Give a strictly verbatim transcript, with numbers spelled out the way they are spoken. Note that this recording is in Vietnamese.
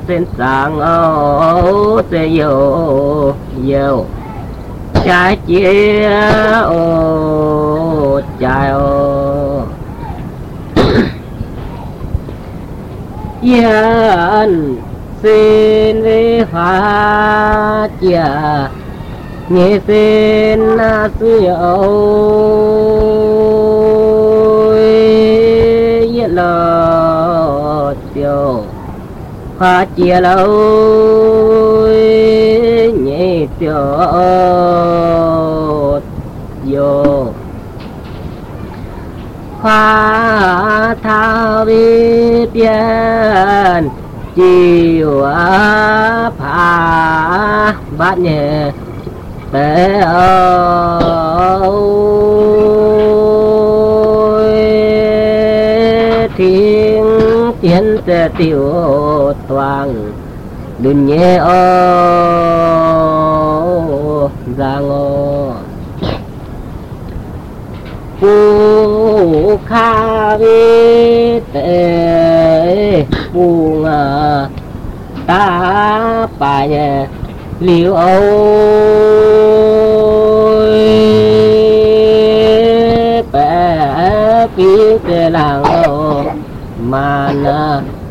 xin sang ô sẽ yêu yêu trái chia ô trái ô yên xin với hoa chia nghe xin na suy ôi yên lo tiêu hoa chia lâu nhẹ tiêu vô hoa thao vi biển chiều á phá bát nhẹ bé ơi thiên tiến sẽ tiêu toàn đừng nhẹ ô giang ô phù kha vi tê phù ngà ta pa nhẹ liu ôi bé phía tê làng ô mà na